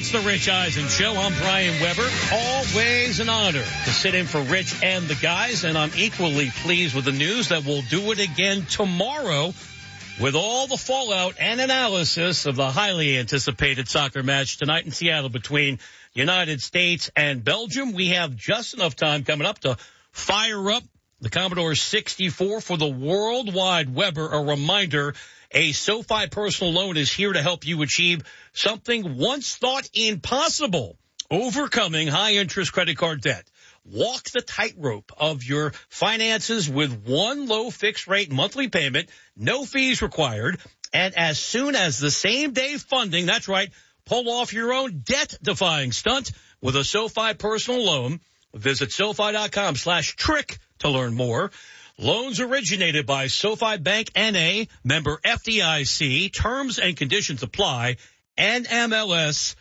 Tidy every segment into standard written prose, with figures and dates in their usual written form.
It's the Rich Eisen Show. I'm Brian Weber. Always an honor to sit in for Rich and the guys, and I'm equally pleased with the news that we'll do it again tomorrow with all the fallout and analysis of the highly anticipated soccer match tonight in Seattle between United States and Belgium. We have just enough time coming up to fire up the Commodore 64 for the worldwide Weber. A reminder, a SoFi personal loan is here to help you achieve something once thought impossible: overcoming high-interest credit card debt. Walk the tightrope of your finances with one low fixed-rate monthly payment, no fees required, and as soon as the same-day funding, that's right, pull off your own debt-defying stunt with a SoFi personal loan. Visit SoFi.com/trick to learn more. Loans originated by SoFi Bank N.A., member FDIC. Terms and conditions apply. NMLS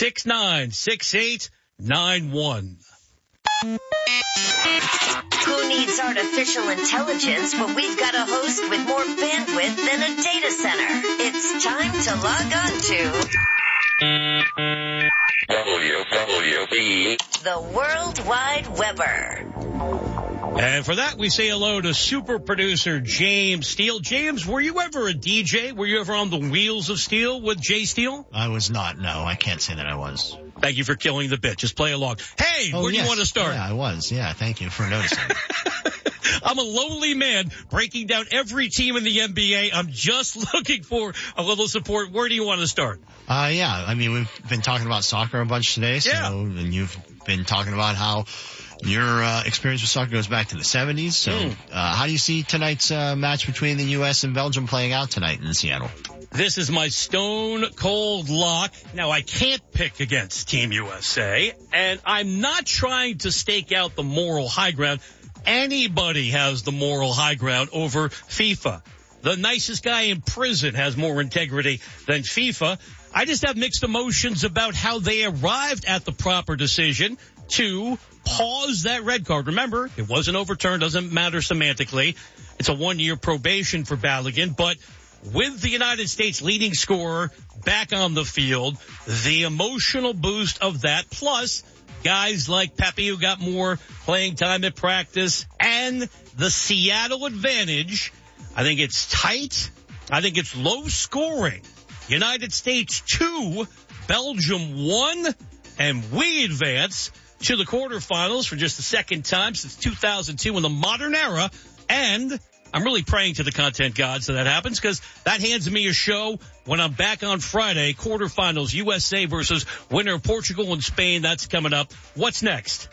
696891. Who needs artificial intelligence when we've got a host with more bandwidth than a data center? It's time to log on to WWB, the World Wide Weber. And for that, we say hello to super producer James Steele. James, were you ever a DJ? Were you ever on the Wheels of Steel with Jay Steele? I was not. No, I can't say that I was. Thank you for killing the bit. Just play along. Hey, where do you want to start? Yeah, I was. Yeah, thank you for noticing. I'm a lonely man breaking down every team in the NBA. I'm just looking for a little support. Where do you want to start? Yeah, I mean, we've been talking about soccer a bunch today. And you've been talking about how your experience with soccer goes back to the 70s. So how do you see tonight's match between the U.S. and Belgium playing out tonight in Seattle? This is my stone cold lock. Now, I can't pick against Team USA, and I'm not trying to stake out the moral high ground. Anybody has the moral high ground over FIFA. The nicest guy in prison has more integrity than FIFA. I just have mixed emotions about how they arrived at the proper decision to pause that red card. Remember, it wasn't overturned, doesn't matter semantically. It's a 1-year probation for Balogun, but with the United States leading scorer back on the field, the emotional boost of that, plus guys like Pepe who got more playing time at practice, and the Seattle advantage, I think it's tight. I think it's low scoring. United States 2, Belgium 1, and we advance to the quarterfinals for just the second time since 2002 in the modern era. And I'm really praying to the content gods that happens, because that hands me a show when I'm back on Friday. Quarterfinals, USA versus winner of Portugal and Spain. That's coming up. What's next?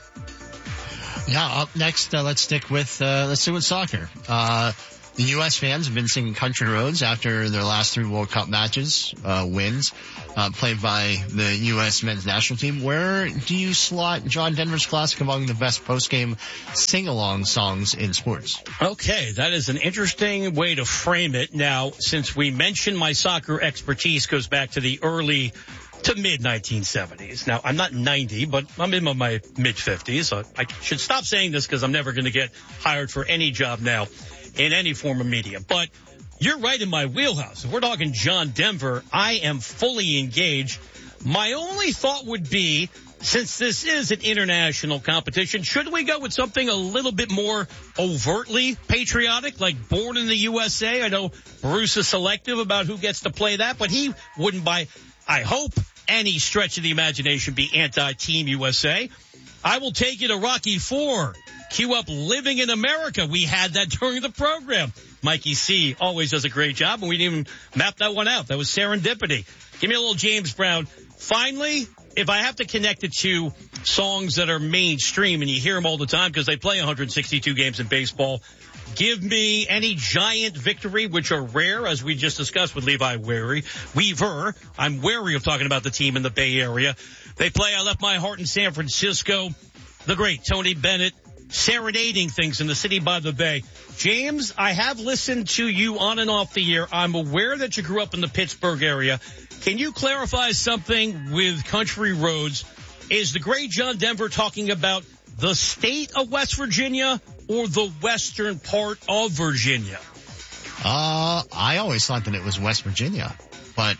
Yeah, up next, let's stick with soccer. The U.S. fans have been singing Country Roads after their last 3 World Cup matches, wins, played by the U.S. men's national team. Where do you slot John Denver's Classic among the best post-game sing-along songs in sports? Okay, that is an interesting way to frame it. Now, since we mentioned my soccer expertise goes back to the early to mid-1970s. Now, I'm not 90, but I'm in my mid-50s, so I should stop saying this because I'm never going to get hired for any job now in any form of media. But you're right in my wheelhouse. If we're talking John Denver, I am fully engaged. My only thought would be, since this is an international competition, should we go with something a little bit more overtly patriotic, like Born in the USA? I know Bruce is selective about who gets to play that, but he wouldn't, by, I hope, any stretch of the imagination, be anti-Team USA. I will take you to Rocky IV. Cue up Living in America. We had that during the program. Mikey C. always does a great job, and we didn't even map that one out. That was serendipity. Give me a little James Brown. Finally, if I have to connect it to songs that are mainstream, and you hear them all the time because they play 162 games in baseball, give me any giant victory, which are rare, as we just discussed with Levi Weaver. I'm wary of talking about the team in the Bay Area. They play I Left My Heart in San Francisco. The great Tony Bennett serenading things in the city by the bay. James, I have listened to you on and off the air. I'm aware that you grew up in the Pittsburgh area. Can you clarify something with Country Roads? Is the great John Denver talking about the state of West Virginia or the western part of Virginia? I always thought that it was West Virginia, but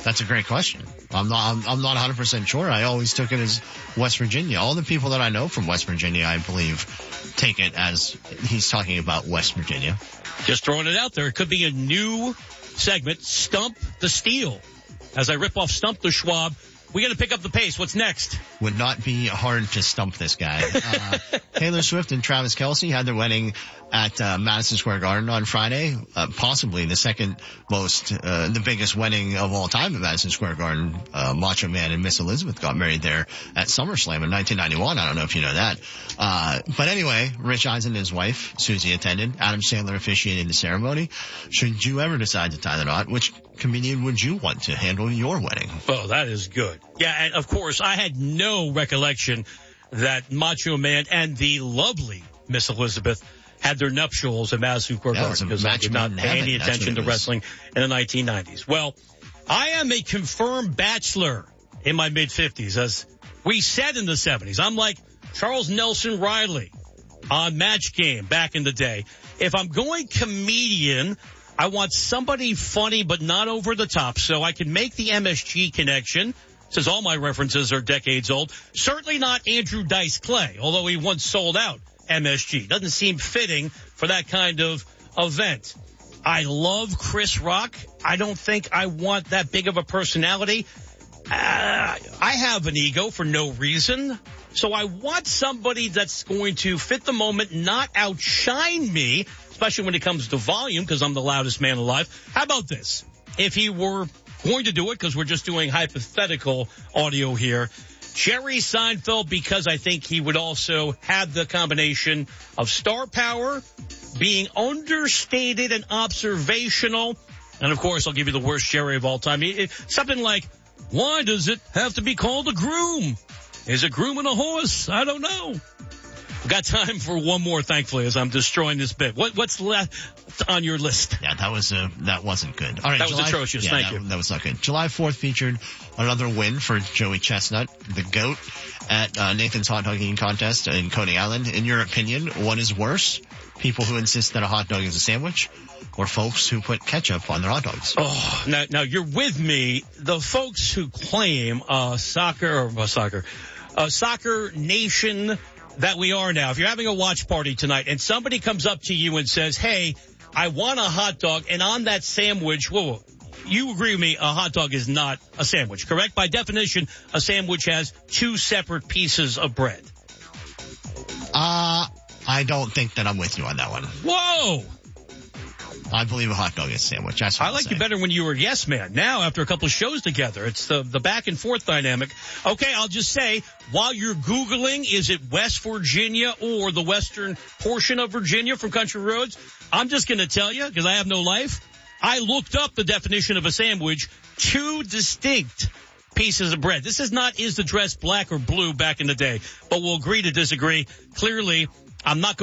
That's a great question. I'm not 100% sure. I always took it as West Virginia. All the people that I know from West Virginia, I believe, take it as he's talking about West Virginia. Just throwing it out there. It could be a new segment, Stump the Steele. As I rip off Stump the Schwab, we got to pick up the pace. What's next? Would not be hard to stump this guy. Taylor Swift and Travis Kelce had their wedding at Madison Square Garden on Friday. Possibly the second most, the biggest wedding of all time at Madison Square Garden. Macho Man and Miss Elizabeth got married there at SummerSlam in 1991. I don't know if you know that. But anyway, Rich Eisen and his wife, Susie, attended. Adam Sandler officiated the ceremony. Should you ever decide to tie the knot, which comedian would you want to handle your wedding? Oh, that is good. Yeah, and of course, I had no recollection that Macho Man and the lovely Miss Elizabeth had their nuptials at Madison Square Garden, because I did not pay any attention to wrestling in the 1990s. Well, I am a confirmed bachelor in my mid-50s, as we said in the 70s. I'm like Charles Nelson Riley on Match Game back in the day. If I'm going comedian, I want somebody funny but not over the top, so I can make the MSG connection, since all my references are decades old. Certainly not Andrew Dice Clay, although he once sold out MSG. Doesn't seem fitting for that kind of event. I love Chris Rock. I don't think I want that big of a personality. I have an ego for no reason. So I want somebody that's going to fit the moment, not outshine me, especially when it comes to volume, because I'm the loudest man alive. How about this? If he were going to do it, because we're just doing hypothetical audio here, Jerry Seinfeld, because I think he would also have the combination of star power, being understated and observational, and of course I'll give you the worst Jerry of all time. Something like, why does it have to be called a groom? Is a groom and a horse? I don't know. We've got time for one more, thankfully, as I'm destroying this bit. What's left on your list? Yeah, that wasn't good. All right, that was atrocious. Yeah, Thank you. That was not good. July 4th featured another win for Joey Chestnut, the GOAT, at Nathan's Hot Dog Eating Contest in Coney Island. In your opinion, what is worse? People who insist that a hot dog is a sandwich, or folks who put ketchup on their hot dogs? Oh, now you're with me. The folks who claim soccer nation that we are now. If you're having a watch party tonight and somebody comes up to you and says, hey, I want a hot dog, and on that sandwich, whoa, you agree with me, a hot dog is not a sandwich, correct? By definition, a sandwich has two separate pieces of bread. I don't think that I'm with you on that one. Whoa! I believe a hot dog is a sandwich. That's what I like you better when you were Yes Man. Now, after a couple of shows together, it's the back and forth dynamic. Okay, I'll just say, while you're Googling, is it West Virginia or the western portion of Virginia from Country Roads? I'm just going to tell you, because I have no life, I looked up the definition of a sandwich, two distinct pieces of bread. This is not, is the dress black or blue back in the day, but we'll agree to disagree. Clearly, I'm not going